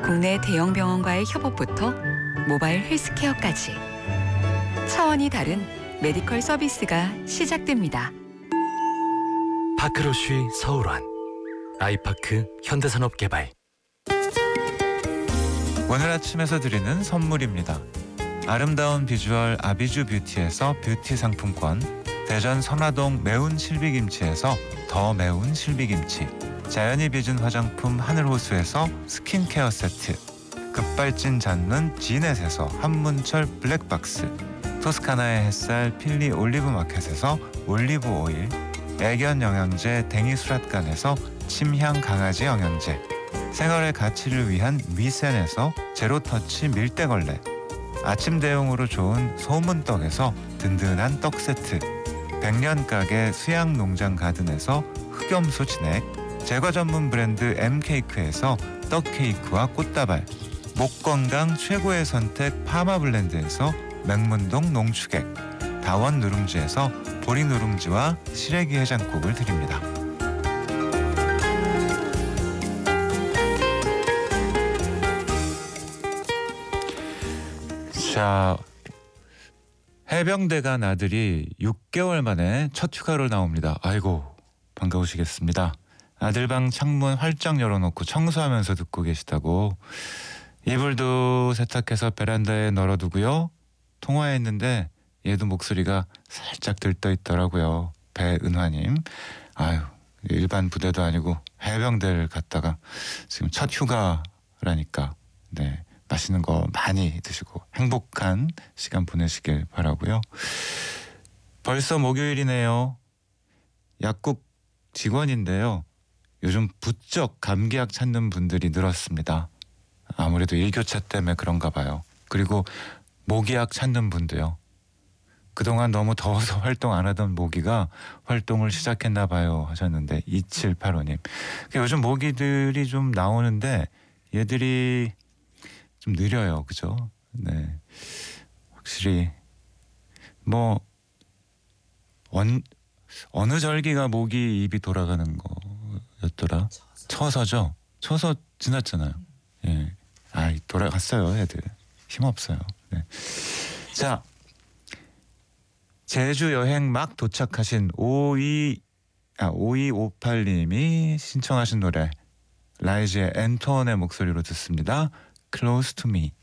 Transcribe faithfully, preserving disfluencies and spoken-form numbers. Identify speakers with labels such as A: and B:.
A: 국내 대형 병원과의 협업부터 모바일 헬스케어까지 차원이 다른 메디컬 서비스가 시작됩니다.
B: 파크로쉬 서울원 아이파크 현대산업개발.
C: 오늘 아침에서 드리는 선물입니다. 아름다운 비주얼 아비주 뷰티에서 뷰티 상품권, 대전 선화동 매운 실비김치에서 더 매운 실비김치, 자연이 빚은 화장품 하늘호수에서 스킨케어 세트, 급발진 잡는 지넷에서 한문철 블랙박스, 토스카나의 햇살 필리 올리브마켓에서 올리브 오일, 애견 영양제 댕이수랏간에서 침향 강아지 영양제, 생활의 가치를 위한 미센에서 제로터치 밀대걸레, 아침 대용으로 좋은 소문떡에서 든든한 떡 세트, 백년가게 수양농장 가든에서 흑염소 진액, 제과 전문 브랜드 엠케이크에서 떡케이크와 꽃다발, 목건강 최고의 선택 파마블렌드에서 맹문동 농축액, 다원 누룽지에서 보리 누룽지와 시래기 해장국을 드립니다. 자, 해병대 간 아들이 육 개월 만에 첫 휴가로 나옵니다. 아이고, 반가우시겠습니다. 아들 방 창문 활짝 열어놓고 청소하면서 듣고 계시다고. 이불도 세탁해서 베란다에 널어두고요. 통화했는데 얘도 목소리가 살짝 들떠 있더라고요. 배은화님. 아유, 일반 부대도 아니고 해병대를 갔다가 지금 첫 휴가라니까 네, 맛있는 거 많이 드시고 행복한 시간 보내시길 바라고요. 벌써 목요일이네요. 약국 직원인데요. 요즘 부쩍 감기약 찾는 분들이 늘었습니다. 아무래도 일교차 때문에 그런가 봐요. 그리고 모기약 찾는 분도요. 그동안 너무 더워서 활동 안 하던 모기가 활동을 시작했나 봐요 하셨는데 이칠팔오님. 요즘 모기들이 좀 나오는데 얘들이 좀 느려요. 그죠? 네. 확실히 뭐 언, 어느 절기가 모기 입이 돌아가는 거였더라? 처서죠? 처서 지났잖아요. 예. 아, 돌아갔어요, 애들. 힘없어요. 네. 자, 제주 여행 막 도착하신 오이, 아, 오이오팔님이 신청하신 노래 라이즈의 앤토원의 목소리로 듣습니다. Close to me.